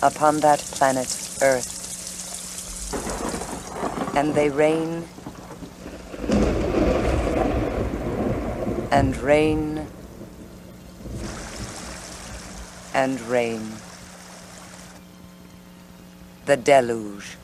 upon that planet Earth. And they reign and reign and reign. The deluge.